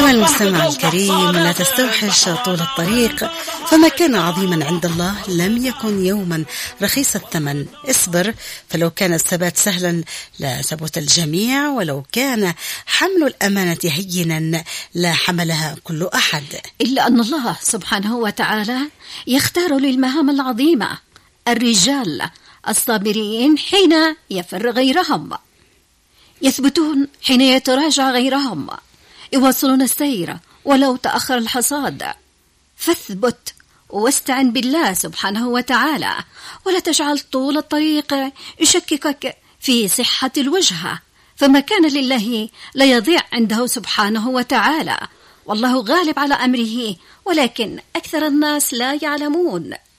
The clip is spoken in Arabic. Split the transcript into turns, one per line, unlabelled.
أيها المستمع الكريم، لا تستوحش طول الطريق، فما كان عظيما عند الله لم يكن يوما رخيص الثمن. اصبر، فلو كان الثبات سهلا لا ثبت الجميع، ولو كان حمل الأمانة هينا لا حملها كل أحد.
إلا أن الله سبحانه وتعالى يختار للمهام العظيمة الرجال الصابرين حين يفر غيرهم، يثبتون حين يتراجع غيرهم، يواصلون السير ولو تأخر الحصاد. فاثبت واستعن بالله سبحانه وتعالى، ولا تجعل طول الطريق يشككك في صحة الوجهة، فما كان لله لا يضيع عنده سبحانه وتعالى، والله غالب على أمره ولكن أكثر الناس لا يعلمون.